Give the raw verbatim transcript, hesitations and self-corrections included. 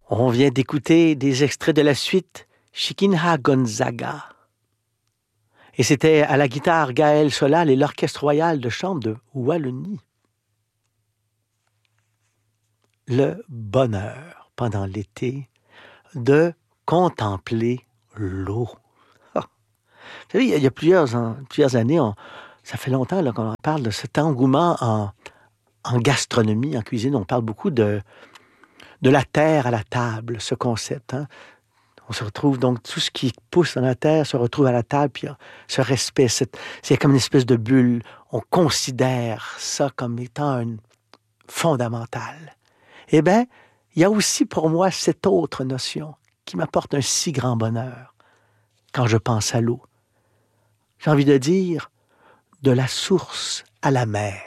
On vient d'écouter des extraits de la suite Chiquinha Gonzaga. Et c'était à la guitare Gaël Solal et l'Orchestre royal de chambre de Wallonie. Le bonheur pendant l'été de contempler l'eau. Ah. Vous savez, il y a, il y a plusieurs, hein, plusieurs années, on, ça fait longtemps là, qu'on parle de cet engouement en, en gastronomie, en cuisine. On parle beaucoup de, de la terre à la table, ce concept. Hein. On se retrouve donc, tout ce qui pousse dans la terre se retrouve à la table, puis ce respect, cette, c'est comme une espèce de bulle. On considère ça comme étant un fondamental. Eh bien, il y a aussi pour moi cette autre notion qui m'apporte un si grand bonheur quand je pense à l'eau. J'ai envie de dire, de la source à la mer.